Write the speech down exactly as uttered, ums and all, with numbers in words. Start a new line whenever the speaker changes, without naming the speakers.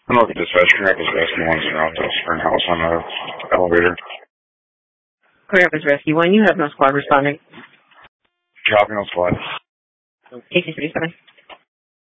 I'm looking at dispatch. Green Rapids Rescue one surrounded the Spring House on the elevator.
Green Rapids Rescue one, you have no squad responding.
Dropping on squad.
eighteen thirty-seven.